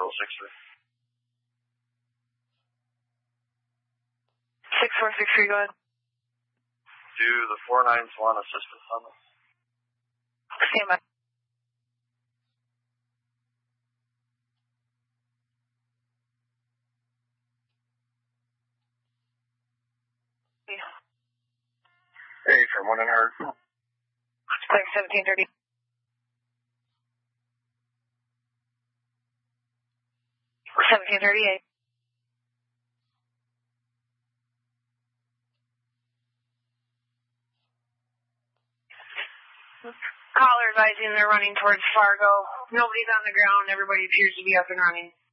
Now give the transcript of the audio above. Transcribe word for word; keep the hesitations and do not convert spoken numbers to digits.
Control six three. six four six three, go ahead. Do the four nine one assistance on this. Stand by. Hey, from one and heard. Like seventeen thirty. seventeen thirty-eight. Caller advising they're running towards Fargo. Nobody's on the ground. Everybody appears to be up and running.